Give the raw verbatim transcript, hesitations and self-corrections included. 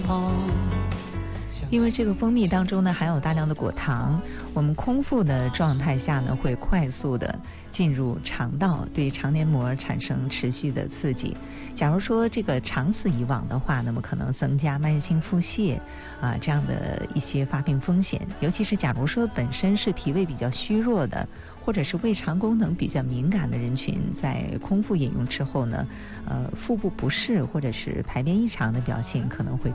方。 因为这个蜂蜜当中呢含有大量的果糖，我们空腹的状态下呢会快速的进入肠道，对肠黏膜产生持续的刺激。假如说这个长此以往的话，那么可能增加慢性腹泻啊这样的一些发病风险。尤其是假如说本身是脾胃比较虚弱的，或者是胃肠功能比较敏感的人群，在空腹饮用之后呢，呃，腹部不适或者是排便异常的表现可能会